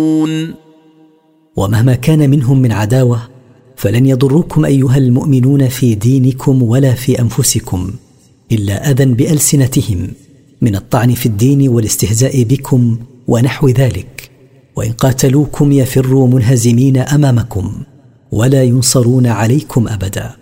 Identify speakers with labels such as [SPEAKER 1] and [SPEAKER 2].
[SPEAKER 1] ومهما كان منهم من عداوة فلن يضركم أيها المؤمنون في دينكم ولا في أنفسكم إلا أذى بألسنتهم من الطعن في الدين والاستهزاء بكم ونحو ذلك، وإن قاتلوكم يفروا منهزمين أمامكم ولا ينصرون عليكم أبدا.